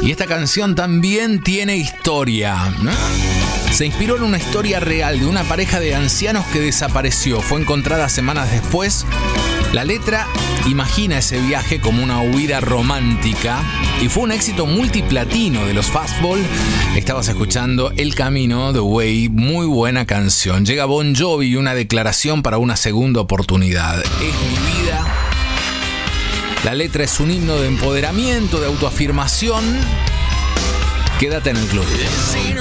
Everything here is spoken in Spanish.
Y esta canción también tiene historia, ¿no? Se inspiró en una historia real de una pareja de ancianos que desapareció. Fue encontrada semanas después. La letra imagina ese viaje como una huida romántica y fue un éxito multiplatino de los Fastball. Estabas escuchando El Camino de Way, muy buena canción. Llega Bon Jovi y una declaración para una segunda oportunidad. Es mi vida. La letra es un himno de empoderamiento, de autoafirmación. Quédate en el club.